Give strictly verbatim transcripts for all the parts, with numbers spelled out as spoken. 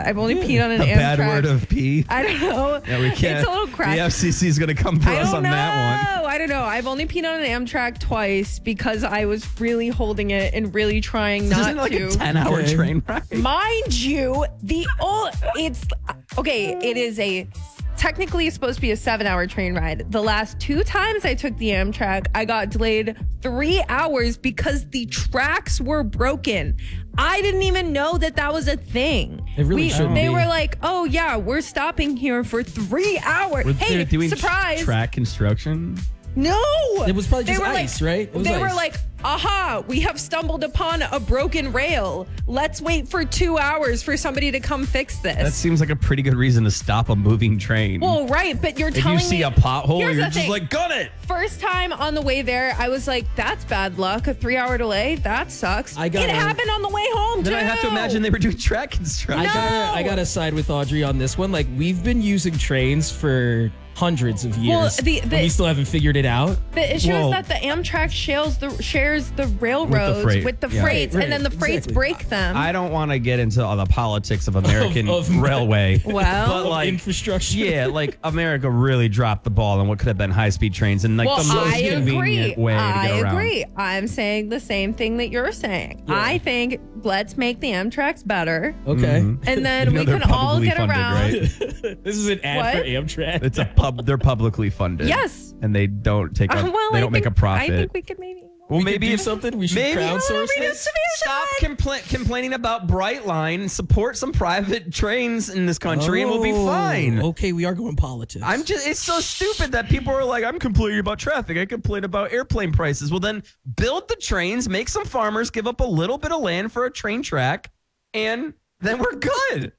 I've only peed on an a Amtrak. bad word of pee. I don't know. Yeah, we can't. It's a little crack. The F C C is going to come for I us don't on know. that one. I don't know. I've only peed on an Amtrak twice because I was really holding it and really trying This not isn't like to. a ten-hour Okay. train ride. Mind you, the old it's okay. It is a technically it's supposed to be a seven-hour train ride. The last two times I took the Amtrak, I got delayed three hours because the tracks were broken. I didn't even know that that was a thing. It really We- shouldn't They be. were like, "Oh yeah, we're stopping here for three hours." Were Hey, they doing surprise! track construction? No, It was probably They just were ice, like, right? It was they were ice. like, aha, we have stumbled upon a broken rail. Let's wait for two hours for somebody to come fix this. That seems like a pretty good reason to stop a moving train. well, right, but you're if telling you see me a pothole, Here's you're the just thing. like, gun it. First time on the way there, I was like, that's bad luck. A three hour delay, that sucks. I got it a- happened on the way home, Then too. I have to imagine they were doing track construction. I gotta, I gotta side with Audrey on this one. Like, we've been using trains for hundreds of years. Well, the- the- and we still haven't figured it out. The issue Whoa. is that the Amtrak shares the shares the railroads freight. with the Yeah. freights, Right, and then the freights exactly. break them. I don't want to get into all the politics of American Of- of- railway. Well- but Of like infrastructure. Yeah, like America really dropped the ball on what could have been high speed trains and like well, the most I convenient agree. way to I get around. agree. I'm saying the same thing that you're saying. Yeah. I think let's make the Amtrak's better, Okay. and then You know we they're can all publicly get funded, around. right? This is an ad What? for Amtrak. It's a pub. They're publicly funded. Yes. and they don't take. A, Uh, well, they I don't make a think- profit. I think we could maybe. well, We could maybe do if- something. We should maybe crowdsource Maybe this. Stop compla- complaining about Brightline. Support some private trains in this country, and we'll be Oh, fine. Okay, we are going politics. I'm just, it's so stupid that people are like, I'm complaining about traffic. I complain about airplane prices. Well, then build the trains, make some farmers give up a little bit of land for a train track, and then we're good.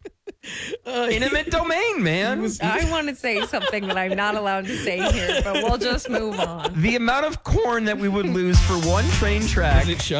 Uh, Intimate domain, man. I want to say something that I'm not allowed to say here, but we'll just move on. The amount of corn that we would lose for one train track. Is it shut?